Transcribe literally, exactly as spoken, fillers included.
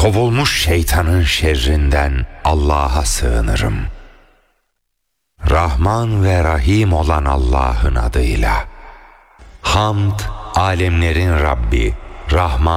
Kovulmuş şeytanın şerrinden Allah'a sığınırım. Rahman ve Rahim olan Allah'ın adıyla. Hamd, alemlerin Rabbi, Rahman